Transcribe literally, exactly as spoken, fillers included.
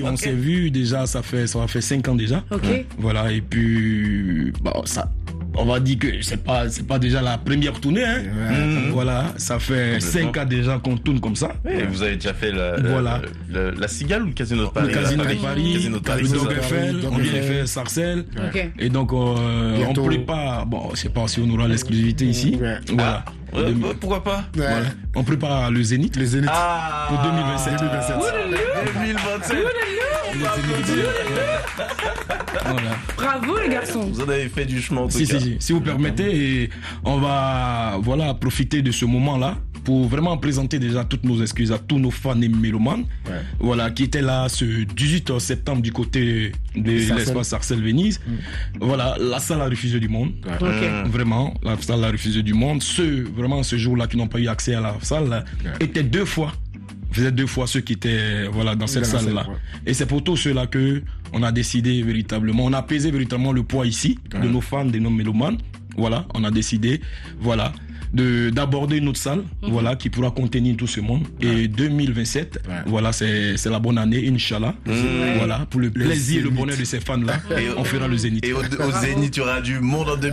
on okay. s'est vu déjà, ça fait ça fait cinq ans déjà. Ok. Voilà, et puis bon, ça, on va dire que c'est pas c'est pas déjà la première tournée, hein. Mmh. Voilà, ça fait cinq ans déjà qu'on tourne comme ça. Et vous avez déjà fait la, Voilà. la, la, la Cigale ou le Casino de Paris? Le Casino là, de Paris, le Casino de Paris, le c'est Dog ça. Eiffel, on vient de faire Sarcelles. Ok. Et donc euh, on Bientôt. prépare, bon, je sais pas si on aura l'exclusivité ici. Ouais. Voilà. Ah, ouais, bah, pourquoi pas? Ouais. Voilà. On prépare le Zénith. Les Zénith. Ah, Pour deux mille vingt-sept. deux mille vingt-sept. deux mille vingt-sept. On va applaudir. Voilà. Bravo les garçons. Vous en avez fait du chemin en tout Si, cas. si, si, si vous permettez, et on va voilà, profiter de ce moment-là pour vraiment présenter déjà toutes nos excuses à tous nos fans et mélomanes, Ouais. voilà, qui étaient là ce dix-huit septembre du côté de Sarcelles. l'espace Sarcelles Venise. Mm. Voilà, la salle a refusé du monde. Ouais. Ok. Vraiment, la salle a refusé du monde. Ceux, vraiment, ce jour-là qui n'ont pas eu accès à la salle Ouais. étaient deux fois. Vous êtes deux fois ceux qui étaient voilà, dans cette Dans la salle-là. salle, ouais. Et c'est pour tous ceux-là que on a décidé véritablement, on a pesé véritablement le poids ici Ouais. de nos fans, de nos mélomanes. Voilà, on a décidé, voilà, de d'aborder une autre salle, Mhm. voilà, qui pourra contenir tout ce monde. Et deux mille vingt-sept, Ouais. voilà, c'est c'est la bonne année, Inch'Allah. Voilà, pour le plaisir et le Zénith. bonheur de ces fans-là, Et- on fera le Zénith. Et au, au Zénith, il y aura du monde en deux mille vingt-sept.